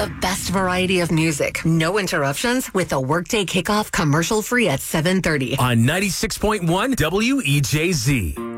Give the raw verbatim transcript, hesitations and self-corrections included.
The best variety of music. No interruptions with a Workday Kickoff commercial free at seven thirty. On ninety-six point one W E J Z.